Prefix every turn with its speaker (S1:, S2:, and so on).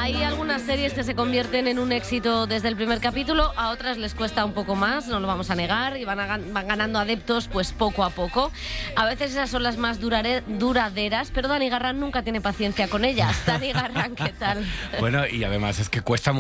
S1: Hay algunas series que se convierten en un éxito desde el primer capítulo, a otras les cuesta un poco más, no lo vamos a negar, y van ganando adeptos pues poco a poco. A veces esas son las más duraderas, pero Dani Garrán nunca tiene paciencia con ellas. Dani Garrán, ¿qué tal?
S2: Bueno, y además es que cuesta